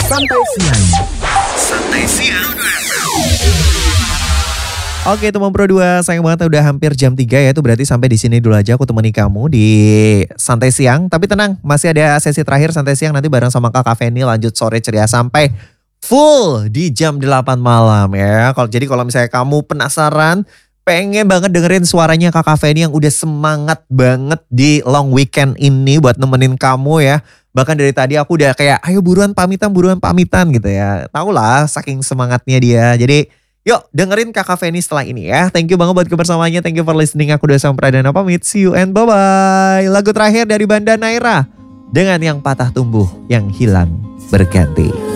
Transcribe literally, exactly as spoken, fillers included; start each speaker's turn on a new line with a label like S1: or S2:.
S1: Santai Siang. Santai Siang. Oke teman Pro dua, sayang banget udah hampir jam tiga ya. Itu berarti sampai di sini dulu aja aku temani kamu di Santai Siang. Tapi tenang, masih ada sesi terakhir Santai Siang nanti bareng sama Kakak Feni, lanjut sore ceria sampai full di jam delapan malam ya. Kalau jadi kalau misalnya kamu penasaran, pengen banget dengerin suaranya Kakak Feni yang udah semangat banget di long weekend ini buat nemenin kamu ya. Bahkan dari tadi aku udah kayak ayo buruan pamitan, buruan pamitan gitu ya. Tau lah saking semangatnya dia. Jadi yuk dengerin Kakak Feni setelah ini ya. Thank you banget buat kebersamaannya. Thank you for listening. Aku udah sampai Pradana pamit. See you and bye-bye. Lagu terakhir dari Banda Naira dengan yang patah tumbuh, yang hilang berganti.